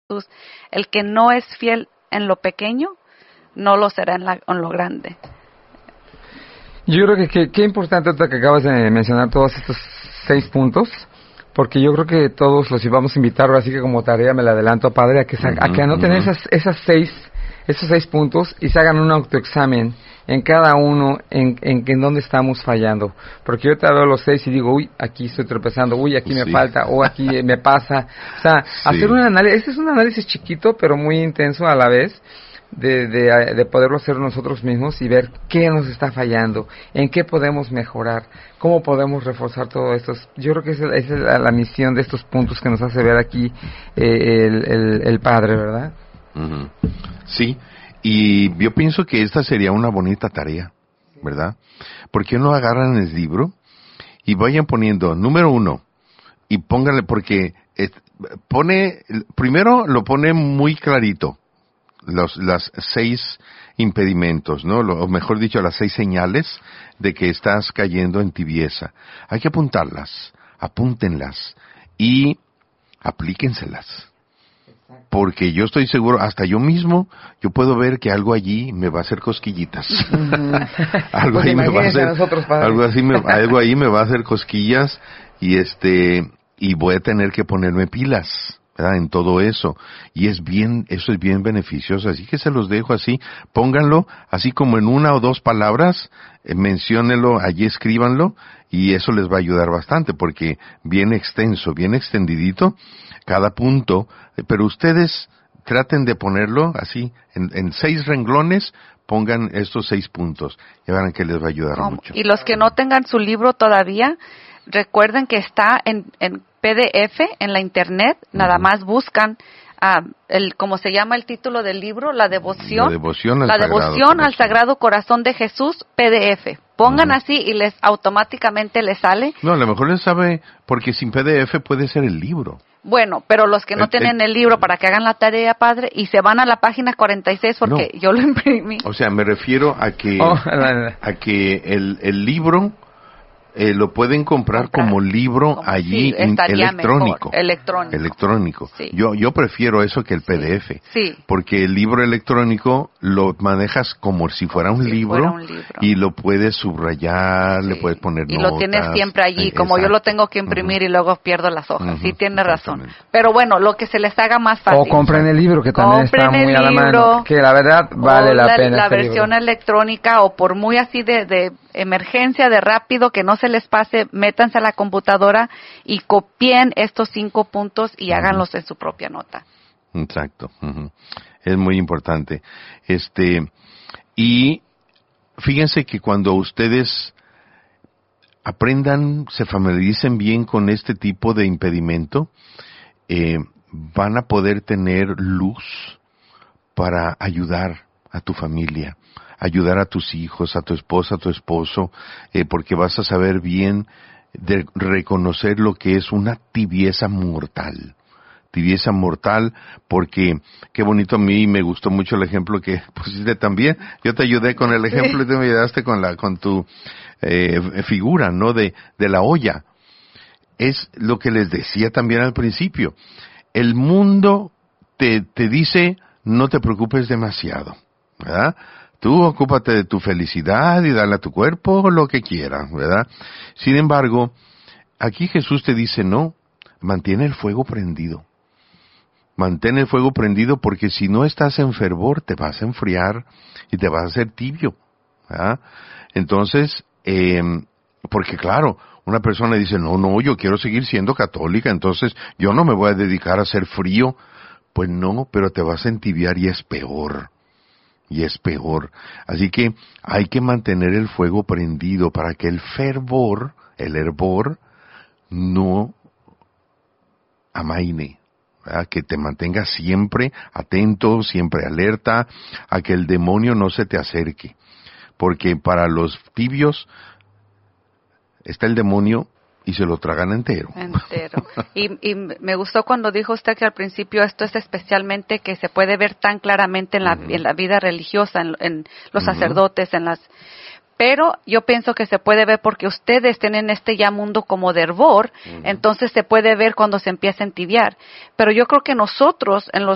Jesús, el que no es fiel en lo pequeño, no lo será en lo grande. Yo creo que qué importante ahorita que acabas de mencionar todos estos 6 puntos, porque yo creo que todos los íbamos a invitar, ahora sí que como tarea me la adelanto, padre, a que anoten esos 6 puntos y se hagan un autoexamen en cada uno, en dónde estamos fallando. Porque yo te doy los 6 y digo, uy, aquí estoy tropezando, uy, aquí me falta, o aquí me pasa. O sea, hacer un análisis, este es un análisis chiquito, pero muy intenso a la vez, de poderlo hacer nosotros mismos y ver qué nos está fallando, en qué podemos mejorar, cómo podemos reforzar todo esto. Yo creo que esa es la misión de estos puntos que nos hace ver aquí el Padre, ¿verdad? Uh-huh. Sí, y yo pienso que esta sería una bonita tarea, ¿verdad? Porque no agarran el libro y vayan poniendo número 1 y pónganle, porque primero lo pone muy clarito, las 6 impedimentos, ¿no? O mejor dicho, las 6 señales de que estás cayendo en tibieza. Hay que apuntarlas, apúntenlas y aplíquenselas. Porque yo estoy seguro, hasta yo mismo, yo puedo ver que algo allí me va a hacer cosquillitas. Algo ahí me va a hacer, algo ahí me va a hacer cosquillas y voy a tener que ponerme pilas, ¿verdad? En todo eso. Y eso es bien beneficioso. Así que se los dejo así. Pónganlo así como en 1 o 2 palabras, menciónenlo, allí escríbanlo, y eso les va a ayudar bastante, porque bien extenso, bien extendidito, cada punto, pero ustedes traten de ponerlo así, en 6 renglones, pongan estos 6 puntos, y verán que les va a ayudar mucho. Y los que no tengan su libro todavía, recuerden que está en PDF en la internet, nada más buscan como se llama el título del libro, la devoción al Sagrado Corazón de Jesús, PDF. Pongan así y automáticamente les sale. No, a lo mejor les sabe, porque sin PDF puede ser el libro. Bueno, pero los que no tienen el libro, para que hagan la tarea, padre, y se van a la página 46 porque yo lo imprimí. O sea, me refiero a que el libro lo pueden comprar como libro allí electrónico. Electrónico. Sí. Yo prefiero eso que el PDF. Sí. Porque el libro electrónico lo manejas como si fuera un libro y lo puedes subrayar, le puedes poner notas. Y lo tienes siempre allí, como yo lo tengo que imprimir y luego pierdo las hojas. Sí, tiene razón. Pero bueno, lo que se les haga más fácil. O compren el libro, que también está muy a la mano. Que la verdad vale la pena. La versión electrónica, o por muy así de emergencia, de rápido, que no se les pase, métanse a la computadora y copien estos 5 puntos y háganlos en su propia nota. Exacto. Es muy importante. Y fíjense que cuando ustedes aprendan, se familiaricen bien con este tipo de impedimento, van a poder tener luz para ayudar a tu familia, ayudar a tus hijos, a tu esposa, a tu esposo, porque vas a saber bien de reconocer lo que es una tibieza mortal. Tibieza mortal, porque qué bonito, a mí me gustó mucho el ejemplo que pusiste también. Yo te ayudé con el ejemplo y tú me ayudaste con tu figura, ¿no? De la olla. Es lo que les decía también al principio. El mundo te dice, no te preocupes demasiado, ¿verdad? Tú ocúpate de tu felicidad y dale a tu cuerpo lo que quieras, ¿verdad? Sin embargo, aquí Jesús te dice, no, mantén el fuego prendido. Mantén el fuego prendido, porque si no estás en fervor, te vas a enfriar y te vas a hacer tibio, ¿verdad? Entonces, porque claro, una persona dice, no, yo quiero seguir siendo católica, entonces yo no me voy a dedicar a ser frío. Pues no, pero te vas a entibiar y es peor. Y es peor. Así que hay que mantener el fuego prendido para que el fervor, el hervor, no amaine, ¿verdad? Que te mantenga siempre atento, siempre alerta, a que el demonio no se te acerque. Porque para los tibios está el demonio y se lo tragan entero. Y me gustó cuando dijo usted que al principio esto es especialmente que se puede ver tan claramente en la vida religiosa, en los sacerdotes, pero yo pienso que se puede ver porque ustedes tienen este ya mundo como de hervor, entonces se puede ver cuando se empieza a entibiar. Pero yo creo que nosotros, en los